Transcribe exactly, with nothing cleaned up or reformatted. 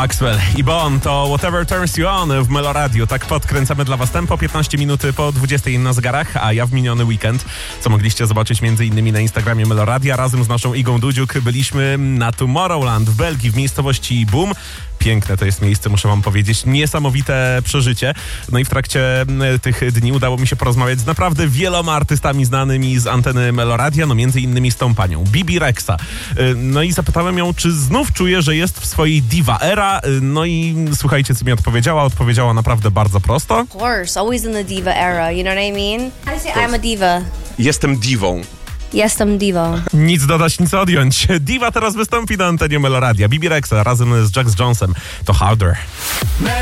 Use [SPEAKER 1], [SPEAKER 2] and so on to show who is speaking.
[SPEAKER 1] Maxwell i Bon to Whatever Turns You On w Meloradiu. Tak podkręcamy dla was tempo, piętnaście minuty po dwudziestej na zegarach, a ja w miniony weekend, co mogliście zobaczyć między innymi na Instagramie Meloradia, razem z naszą Igą Dudziuk byliśmy na Tomorrowland w Belgii, w miejscowości Boom. Piękne to jest miejsce, muszę wam powiedzieć. Niesamowite przeżycie. No i w trakcie tych dni udało mi się porozmawiać z naprawdę wieloma artystami znanymi z anteny Meloradia, no między innymi z tą panią, Bibi Rexa. No i zapytałem ją, czy znów czuje, że jest w swojej diva era. No i słuchajcie, co mi odpowiedziała. Odpowiedziała naprawdę bardzo prosto.
[SPEAKER 2] Of course, always in the diva era, you know what I mean? I say I'm a diva.
[SPEAKER 3] Jestem diwą.
[SPEAKER 2] Jestem diva.
[SPEAKER 1] Nic dodać, nic odjąć. Diva teraz wystąpi na antenie Meloradia. Bibi Rexa razem z Jax Jonesem. To Harder.